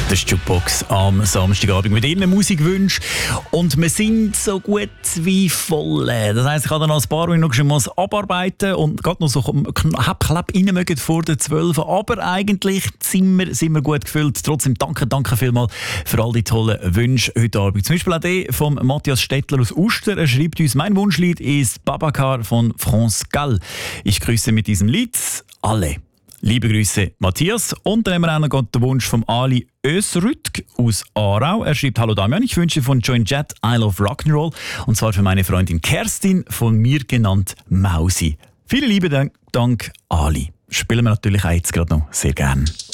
Das ist Jukebox am Samstagabend mit Ihren Musikwünschen. Und wir sind so gut wie voll. Das heisst, ich habe noch ein paar Minuten noch abarbeiten und gerade noch so knapp rein mögen vor den 12. Aber eigentlich sind wir gut gefüllt. Trotzdem danke vielmals für all die tollen Wünsche heute Abend. Zum Beispiel auch der von Matthias Stettler aus Uster. Er schreibt uns, mein Wunschlied ist Babacar von France Gall. Ich grüße mit diesem Lied alle. Liebe Grüße, Matthias. Und dann haben wir auch noch den Wunsch von Ali Ösrütg aus Aarau. Er schreibt, hallo Damian, ich wünsche von Joan Jett I Love Rock'n'Roll. Und zwar für meine Freundin Kerstin, von mir genannt Mausi. Vielen lieben Dank, Ali. Spielen wir natürlich auch jetzt gerade noch sehr gern.